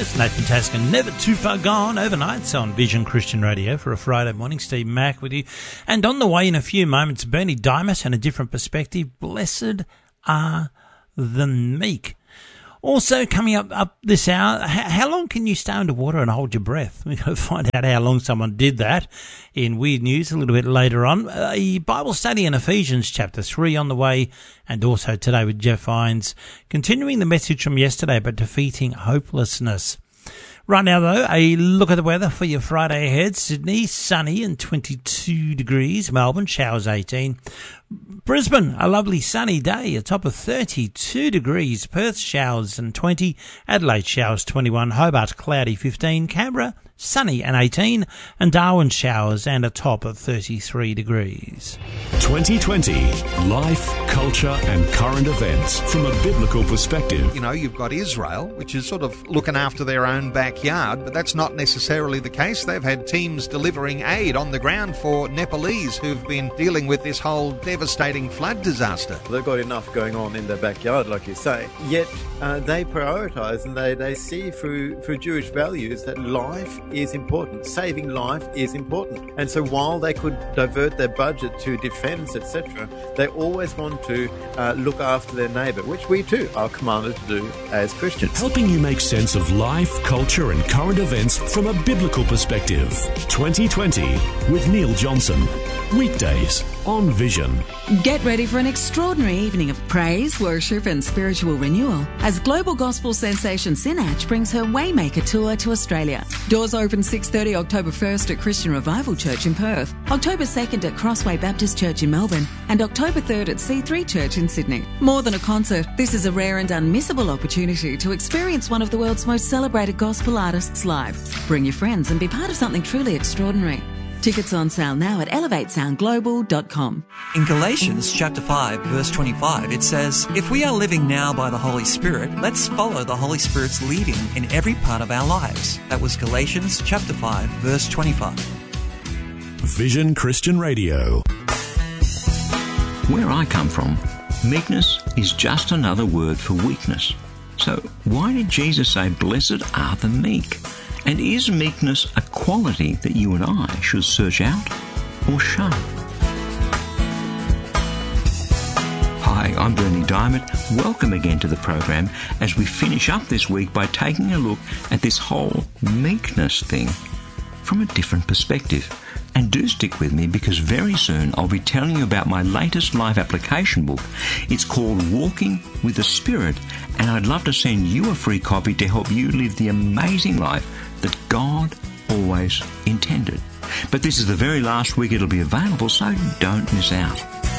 It's Nathan Taskin, never too far gone, overnights on Vision Christian Radio for a Friday morning. Steve Mack with you. And on the way in a few moments, Bernie Dimas and a different perspective. Blessed are the meek. Also coming up this hour, how long can you stay underwater and hold your breath? We've got to find out how long someone did that in Weird News a little bit later on. A Bible study in Ephesians chapter 3 on the way, and also today with Jeff Hines, continuing the message from yesterday about defeating hopelessness. Right now, though, a look at the weather for your Friday ahead. Sydney, sunny and 22 degrees. Melbourne, showers 18. Brisbane, a lovely sunny day, a top of 32 degrees. Perth, showers and 20. Adelaide, showers 21. Hobart, cloudy 15. Canberra, sunny and 18. And Darwin, showers and a top of 33 degrees. 2020, life, culture and current events from a biblical perspective. You know, you've got Israel, which is sort of looking after their own backyard, but that's not necessarily the case. They've had teams delivering aid on the ground for Nepalese who've been dealing with this whole devastating flood disaster. They've got enough going on in their backyard, like you say, yet they prioritise and they see through Jewish values that life is important. Saving life is important. And so while they could divert their budget to defence, etc., they always want to look after their neighbour, which we too are commanded to do as Christians. Helping you make sense of life, culture and current events from a biblical perspective. 2020 with Neil Johnson. Weekdays on Vision. Get ready for an extraordinary evening of praise, worship and spiritual renewal as global gospel sensation Sinach brings her Waymaker tour to Australia. Doors open 6:30 October 1st at Christian Revival Church in Perth, October 2nd at Crossway Baptist Church in Melbourne and October 3rd at C3 Church in Sydney. More than a concert, this is a rare and unmissable opportunity to experience one of the world's most celebrated gospel artists live. Bring your friends and be part of something truly extraordinary. Tickets on sale now at elevatesoundglobal.com. In Galatians chapter 5, verse 25, it says, "If we are living now by the Holy Spirit, let's follow the Holy Spirit's leading in every part of our lives." That was Galatians chapter 5, verse 25. Vision Christian Radio. Where I come from, meekness is just another word for weakness. So why did Jesus say, "Blessed are the meek"? And is meekness a quality that you and I should search out or shun? Hi, I'm Bernie Diamond. Welcome again to the program as we finish up this week by taking a look at this whole meekness thing from a different perspective. And do stick with me because very soon I'll be telling you about my latest life application book. It's called Walking with the Spirit, and I'd love to send you a free copy to help you live the amazing life that God always intended. But this is the very last week it'll be available, so don't miss out.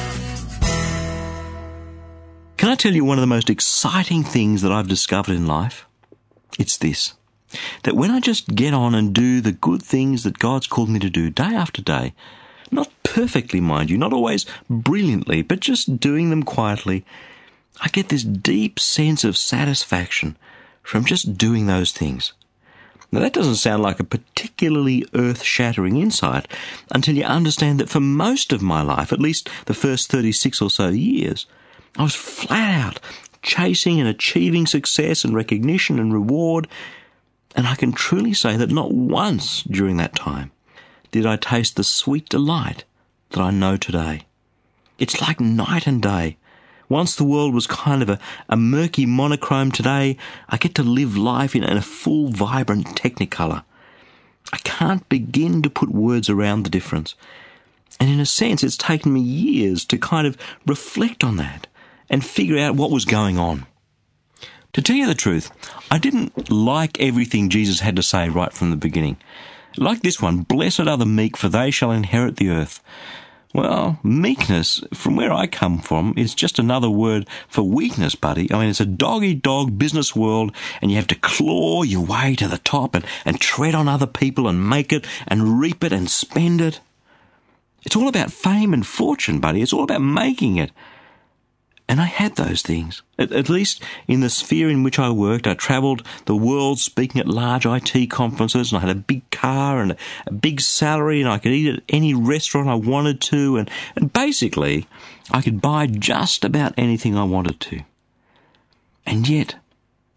Can I tell you one of the most exciting things that I've discovered in life? It's this. That when I just get on and do the good things that God's called me to do day after day, not perfectly, mind you, not always brilliantly, but just doing them quietly, I get this deep sense of satisfaction from just doing those things. Now that doesn't sound like a particularly earth-shattering insight until you understand that for most of my life, at least the first 36 or so years, I was flat out chasing and achieving success and recognition and reward. And I can truly say that not once during that time did I taste the sweet delight that I know today. It's like night and day. Once the world was kind of a murky monochrome, today I get to live life in a full, vibrant technicolor. I can't begin to put words around the difference. And in a sense, it's taken me years to kind of reflect on that and figure out what was going on. To tell you the truth, I didn't like everything Jesus had to say right from the beginning. Like this one, "Blessed are the meek, for they shall inherit the earth." Well, meekness, from where I come from, is just another word for weakness, buddy. I mean, it's a dog-eat-dog business world, and you have to claw your way to the top and tread on other people and make it and reap it and spend it. It's all about fame and fortune, buddy. It's all about making it. And I had those things. At least in the sphere in which I worked, I travelled the world speaking at large IT conferences, and I had a big car and a big salary, and I could eat at any restaurant I wanted to, and basically I could buy just about anything I wanted to. And yet,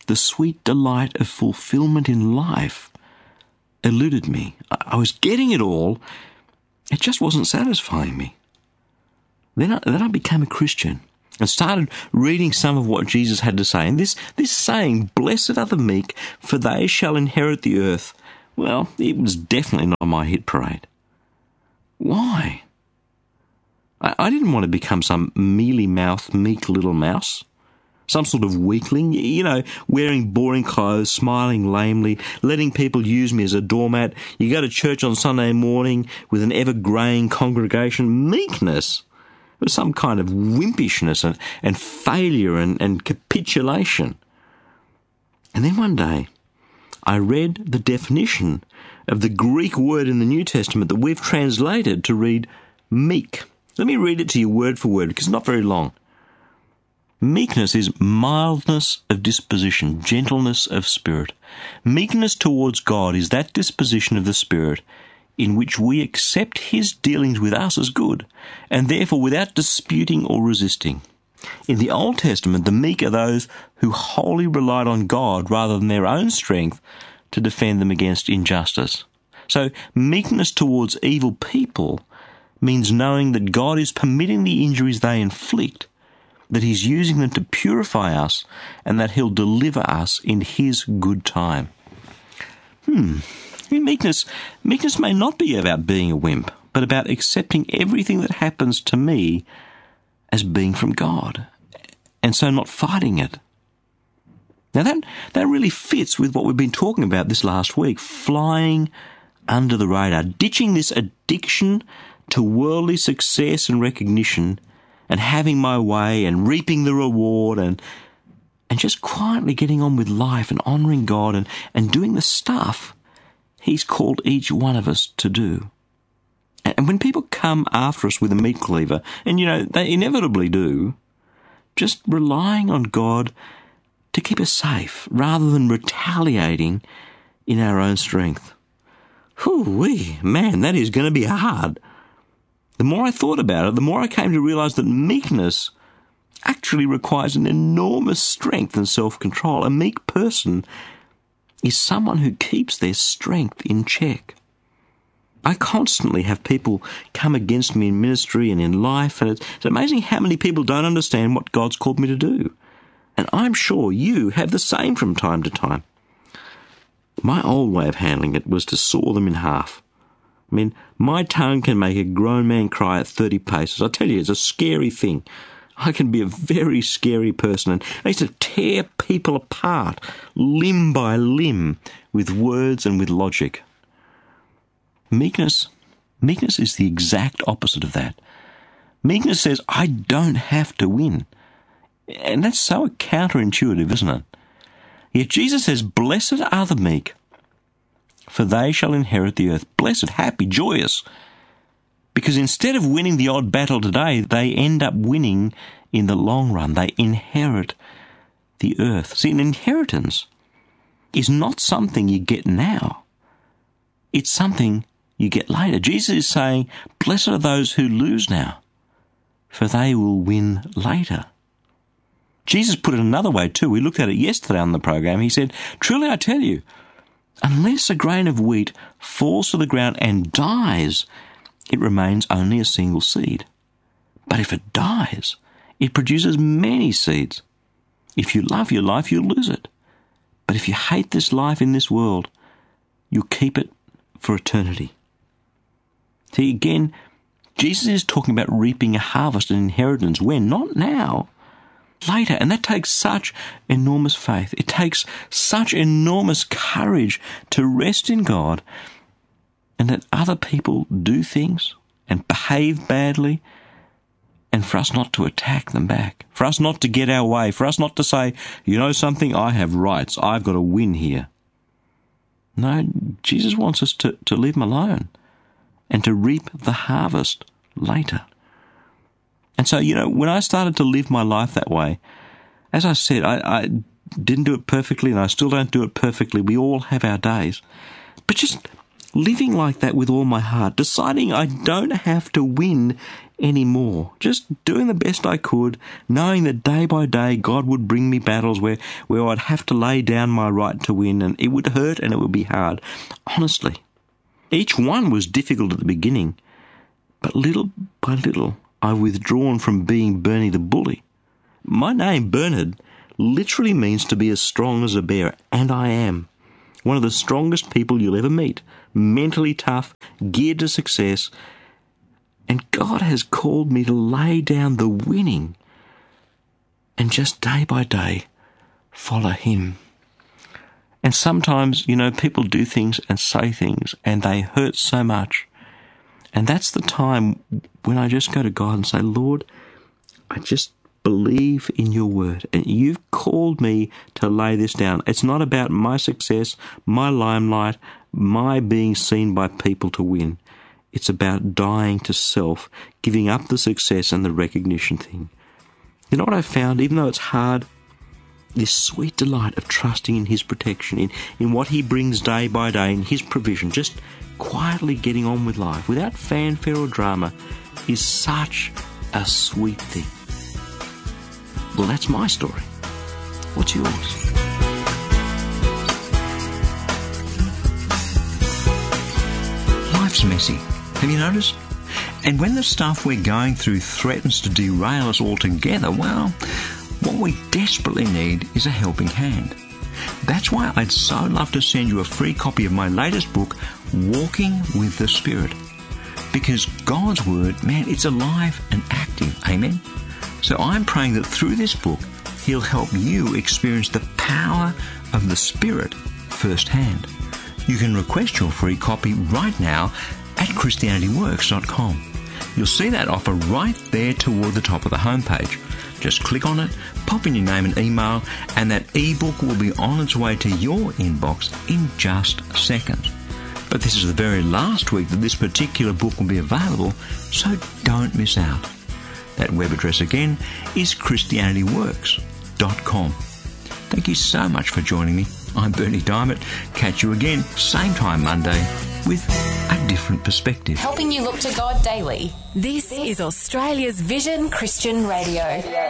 the sweet delight of fulfillment in life eluded me. I was getting it all. It just wasn't satisfying me. Then I became a Christian and started reading some of what Jesus had to say. And this saying, "Blessed are the meek, for they shall inherit the earth," well, it was definitely not on my hit parade. Why? I didn't want to become some mealy-mouthed, meek little mouse. Some sort of weakling, wearing boring clothes, smiling lamely, letting people use me as a doormat. You go to church on Sunday morning with an ever-greying congregation. Meekness was some kind of wimpishness and failure and capitulation. And then one day, I read the definition of the Greek word in the New Testament that we've translated to read meek. Let me read it to you word for word, because it's not very long. Meekness is mildness of disposition, gentleness of spirit. Meekness towards God is that disposition of the Spirit in which we accept His dealings with us as good, and therefore without disputing or resisting. In the Old Testament, the meek are those who wholly relied on God rather than their own strength to defend them against injustice. So meekness towards evil people means knowing that God is permitting the injuries they inflict, that He's using them to purify us, and that He'll deliver us in His good time. Meekness may not be about being a wimp, but about accepting everything that happens to me as being from God, and so not fighting it. Now that really fits with what we've been talking about this last week, flying under the radar, ditching this addiction to worldly success and recognition, and having my way and reaping the reward and just quietly getting on with life and honouring God and doing the stuff He's called each one of us to do. And when people come after us with a meat cleaver, and they inevitably do, just relying on God to keep us safe rather than retaliating in our own strength. Whoo-wee, man, that is going to be hard. The more I thought about it, the more I came to realise that meekness actually requires an enormous strength and self-control. A meek person is someone who keeps their strength in check. I constantly have people come against me in ministry and in life, and it's amazing how many people don't understand what God's called me to do. And I'm sure you have the same from time to time. My old way of handling it was to saw them in half. My tongue can make a grown man cry at 30 paces. I tell you, it's a scary thing. I can be a very scary person, and I used to tear people apart, limb by limb, with words and with logic. Meekness is the exact opposite of that. Meekness says, I don't have to win. And that's so counterintuitive, isn't it? Yet Jesus says, "Blessed are the meek, for they shall inherit the earth." Blessed, happy, joyous. Because instead of winning the odd battle today, they end up winning in the long run. They inherit the earth. See, an inheritance is not something you get now. It's something you get later. Jesus is saying, blessed are those who lose now, for they will win later. Jesus put it another way too. We looked at it yesterday on the program. He said, "Truly I tell you, unless a grain of wheat falls to the ground and dies, it remains only a single seed. But if it dies, it produces many seeds. If you love your life, you'll lose it. But if you hate this life in this world, you'll keep it for eternity." See, again, Jesus is talking about reaping a harvest and inheritance. When? Not now. Later. And that takes such enormous faith. It takes such enormous courage to rest in God and let other people do things and behave badly, and for us not to attack them back, for us not to get our way, for us not to say, "You know something, I have rights, I've got to win here." No, Jesus wants us to leave Him alone and to reap the harvest later. And so, when I started to live my life that way, as I said, I didn't do it perfectly, and I still don't do it perfectly. We all have our days. But just living like that with all my heart, deciding I don't have to win anymore, just doing the best I could, knowing that day by day God would bring me battles where I'd have to lay down my right to win, and it would hurt and it would be hard. Honestly, each one was difficult at the beginning, but little by little I've withdrawn from being Bernie the bully. My name, Bernard, literally means to be as strong as a bear, and I am. One of the strongest people you'll ever meet, mentally tough, geared to success, and God has called me to lay down the winning and just day by day follow Him. And sometimes, people do things and say things and they hurt so much. And that's the time when I just go to God and say, Lord, I just believe in your word, and you've called me to lay this down. It's not about my success, my limelight, my being seen by people to win. It's about dying to self, giving up the success and the recognition thing. You know what I've found? Even though it's hard, this sweet delight of trusting in His protection, in what He brings day by day, in His provision, just quietly getting on with life without fanfare or drama, is such a sweet thing. Well, that's my story. What's yours? Life's messy. Have you noticed? And when the stuff we're going through threatens to derail us altogether, well, what we desperately need is a helping hand. That's why I'd so love to send you a free copy of my latest book, Walking with the Spirit. Because God's Word, man, it's alive and active. Amen? So I'm praying that through this book, He'll help you experience the power of the Spirit firsthand. You can request your free copy right now at ChristianityWorks.com. You'll see that offer right there toward the top of the homepage. Just click on it, pop in your name and email, and that ebook will be on its way to your inbox in just seconds. But this is the very last week that this particular book will be available, so don't miss out. That web address again is ChristianityWorks.com. Thank you so much for joining me. I'm Bernie Diamond. Catch you again, same time Monday, with a different perspective. Helping you look to God daily. This is Australia's Vision Christian Radio.